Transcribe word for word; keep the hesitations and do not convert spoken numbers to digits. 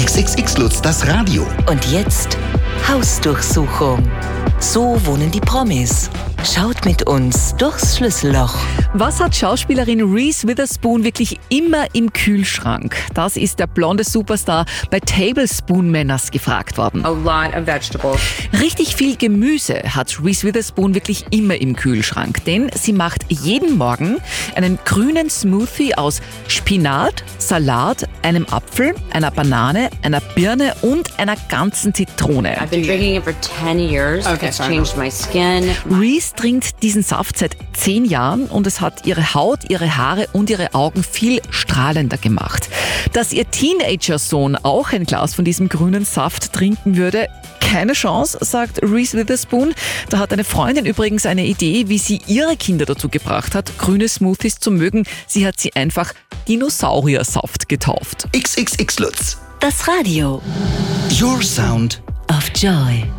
X X X Lutz, das Radio. Und jetzt Hausdurchsuchung. So wohnen die Promis. Schaut mit uns durchs Schlüsselloch. Was hat Schauspielerin Reese Witherspoon wirklich immer im Kühlschrank? Das ist der blonde Superstar bei Tablespoon Manners gefragt worden. A lot of vegetables. Richtig viel Gemüse hat Reese Witherspoon wirklich immer im Kühlschrank, denn sie macht jeden Morgen einen grünen Smoothie aus Spinat, Salat, einem Apfel, einer Banane, einer Birne und einer ganzen Zitrone. I've been drinking it for ten years. Okay, It's fair changed my skin. Reese trinkt diesen Saft seit zehn Jahren und es hat ihre Haut, ihre Haare und ihre Augen viel strahlender gemacht. Dass ihr Teenager-Sohn auch ein Glas von diesem grünen Saft trinken würde, keine Chance, sagt Reese Witherspoon. Da hat eine Freundin übrigens eine Idee, wie sie ihre Kinder dazu gebracht hat, grüne Smoothies zu mögen. Sie hat sie einfach Dinosauriersaft getauft. X X X Lutz. Das Radio Your Sound. of Joy.